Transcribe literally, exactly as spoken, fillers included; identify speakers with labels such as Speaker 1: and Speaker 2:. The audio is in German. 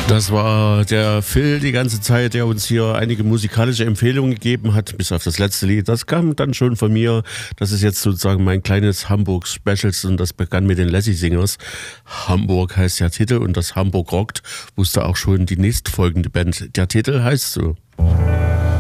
Speaker 1: Das war der Phil die ganze Zeit, der uns hier einige musikalische Empfehlungen gegeben hat, bis auf das letzte Lied. Das kam dann schon von mir. Das ist jetzt sozusagen mein kleines Hamburg-Special und das begann mit den Lassie Singers. Hamburg heißt der Titel und das Hamburg rockt, wusste auch schon die nächstfolgende Band. Der Titel heißt so.